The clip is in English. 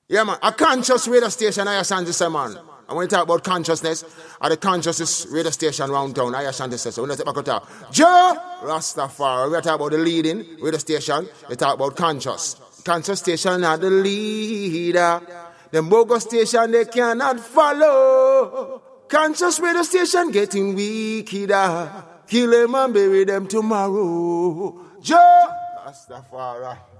Yeah, man. A conscious radio station, I Shanti say, man. And when you talk about consciousness, the consciousness radio station around town, I Shanti say. So when you talk about Joe Rastafari, we talk about the leading radio station, we talk about conscious. Conscious station are the leader. The bogus station, they cannot follow. Conscious radio station getting weaker. Kill them and bury them tomorrow. Joe Rastafari.